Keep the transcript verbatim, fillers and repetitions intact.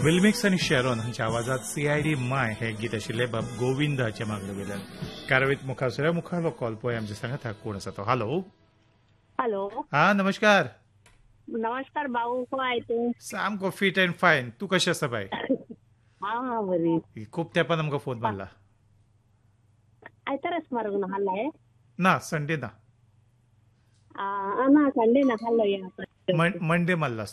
विल्मिक्स आणि शेरॉन हांच्या आवाजात सीआयडी माय हे गीत आशिल्ले बाब गोविंद हाचे मागणे वयल्यान कारवीत मुखासुऱ्या मुखारलो कॉल पळय आमचे सांगात हा कोण आसा तो. हॅलो. हॅलो. हा नमस्कार. नमस्कार भाऊ, काय तू? सामको फिट अँड फायन. तू कशी आसा बाय? हा हा बरी. खूप तेंपान आमकां फोन मारला. आयतारच मारूंक ना हल्लाय? ना संडे ना आ ना संडे ना हल्लो या. मंडे मारला